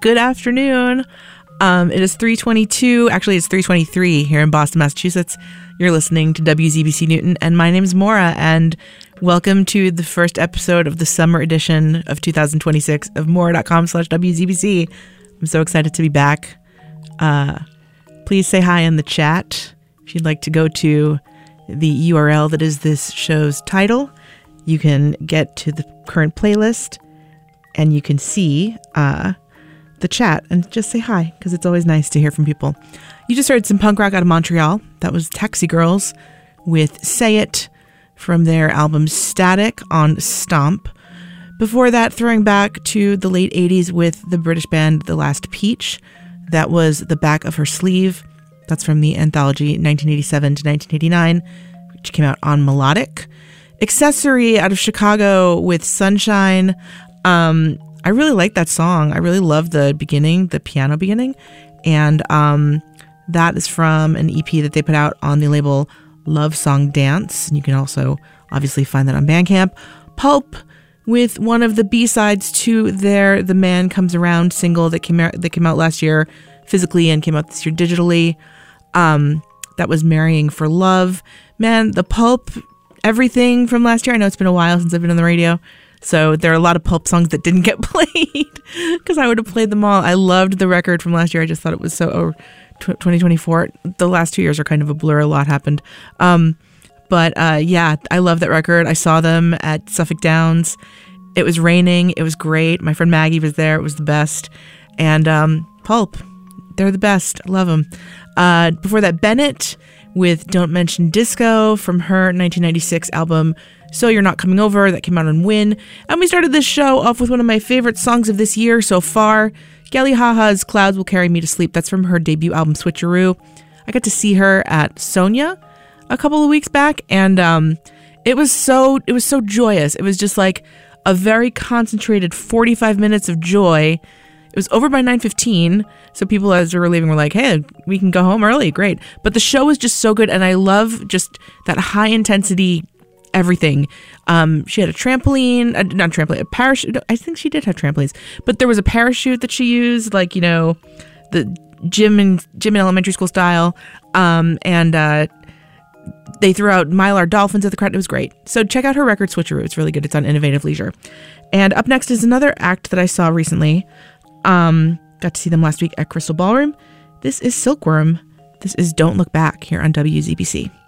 Good afternoon. It is 3:22. Actually, it's 3:23 here in Boston, Massachusetts. You're listening to WZBC Newton, and my name is Maura, and welcome to the first episode of the summer edition of 2026 of Maura.com/WZBC. I'm so excited to be back. Please say hi in the chat. If you'd like to go to the URL that is this show's title, you can get to the current playlist and you can see the chat and just say hi, because it's always nice to hear from people. You just heard some punk rock out of Montreal. That was Taxi Girls with Say It from their album Static on Stomp. Before that, throwing back to the late 80s with the British band The Last Peach. That was The Back of Her Sleeve. That's from the anthology 1987 to 1989, which came out on Melodic. Accessory out of Chicago with Sunshine. I really like that song. I really love the beginning, the piano beginning. And that is from an EP that they put out on the label Love Song Dance. And you can also obviously find that on Bandcamp. Pulp with one of the B-sides to their The Man Comes Around single that came out last year physically and came out this year digitally. That was Marrying for Love. Man, the Pulp, everything from last year. I know it's been a while since I've been on the radio, so there are a lot of Pulp songs that didn't get played because I would have played them all. I loved the record from last year. I just thought it was so... 2024. The last 2 years are kind of a blur. A lot happened. But yeah, I love that record. I saw them at Suffolk Downs. It was raining. It was great. My friend Maggie was there. It was the best. And Pulp, they're the best. I love them. Before that, Bennett with Don't Mention Disco from her 1996 album So You're Not Coming Over, that came out on Win. And we started this show off with one of my favorite songs of this year so far, Gelly Haha's Clouds Will Carry Me to Sleep. That's from her debut album Switcheroo. I got to see her at Sonia a couple of weeks back, and it was so joyous. It was just like a very concentrated 45 minutes of joy. It was over by 9:15, so people as we were leaving were like, hey, we can go home early, great. But the show was just so good, and I love just that high intensity everything. She had a trampoline, a parachute. I think she did have trampolines, but there was a parachute that she used, like, you know, the gym in elementary school style. And they threw out Mylar dolphins at the crowd. It was great. So check out her record Switcheroo. It's really good. It's on Innovative Leisure. And up next is another act that I saw recently. Got to see them last week at Crystal Ballroom. This is Silkworm. This is Don't Look Back here on WZBC.